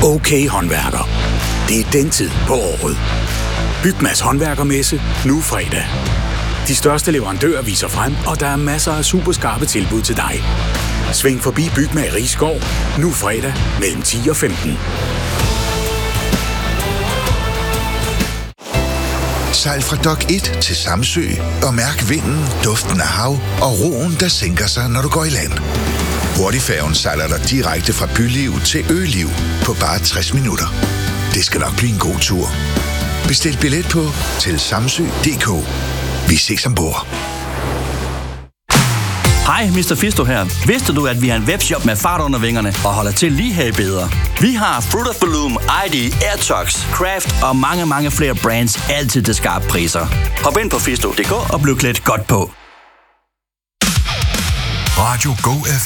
Okay håndværker. Det er den tid på året. Bygmas håndværkermesse nu fredag. De største leverandører viser frem, og der er masser af superskarpe tilbud til dig. Sving forbi Bygma i Rigskov nu fredag mellem 10 og 15. Sejl fra Dok 1 til Samsø og mærk vinden, duften af hav og roen, der sænker sig, når du går i land. Hurtigfærgen sejler dig direkte fra byliv til øliv på bare 60 minutter. Det skal nok blive en god tur. Bestil billet på til samsø.dk. Vi ses ombord. Hej, Mr. Fisto her. Vidste du, at vi har en webshop med fart under vingerne og holder til lige her i Beder? Vi har Fruit of the Loom, ID, Airtox, Craft og mange, mange flere brands, altid til skarpe priser. Hop ind på fisto.dk og bliv klædt godt på. Radio Go